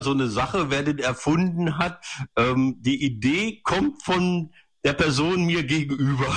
so eine Sache, wer den erfunden hat. Die Idee kommt von der Person mir gegenüber.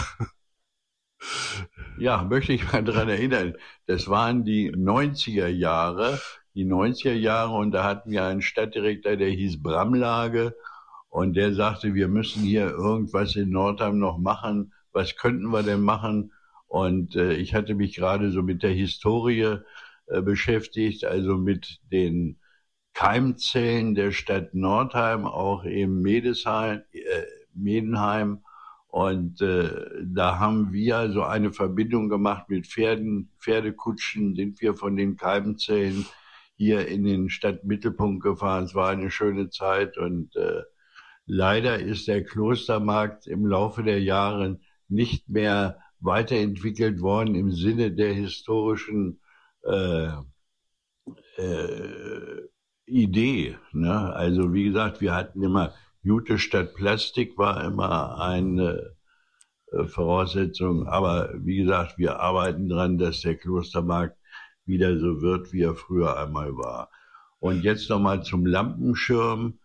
Ja, möchte ich mal daran erinnern, das waren die 90er Jahre, und da hatten wir einen Stadtdirektor, der hieß Bramlage und der sagte, wir müssen hier irgendwas in Nordheim noch machen. Was könnten wir denn machen? Und ich hatte mich gerade so mit der Historie beschäftigt, also mit den Keimzellen der Stadt Nordheim, auch eben Medenheim. Und da haben wir so eine Verbindung gemacht mit Pferdekutschen, sind wir von den Keimzellen hier in den Stadtmittelpunkt gefahren. Es war eine schöne Zeit und leider ist der Klostermarkt im Laufe der Jahre nicht mehr weiterentwickelt worden im Sinne der historischen äh, Idee. Ne? Also wie gesagt, wir hatten immer Jute statt Plastik war immer eine Voraussetzung. Aber wie gesagt, wir arbeiten dran, dass der Klostermarkt wieder so wird, wie er früher einmal war. Und jetzt nochmal zum Lampenschirm.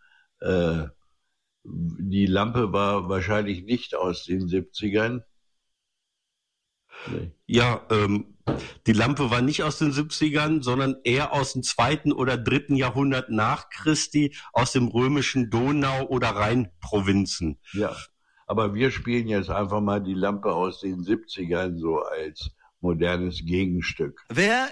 Die Lampe war wahrscheinlich nicht aus den 70ern. Nee. Ja, die Lampe war nicht aus den 70ern, sondern eher aus dem 2. oder 3. Jahrhundert nach Christi, aus dem römischen Donau- oder Rheinprovinzen. Ja, aber wir spielen jetzt einfach mal die Lampe aus den 70ern so als modernes Gegenstück. Wer